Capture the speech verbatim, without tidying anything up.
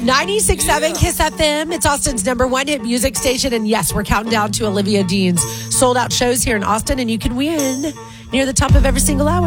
ninety-six point seven Yeah. Kiss F M. It's Austin's number one hit music station. And yes, we're counting down to Olivia Dean's sold out shows here in Austin. And you can win near the top of every single hour.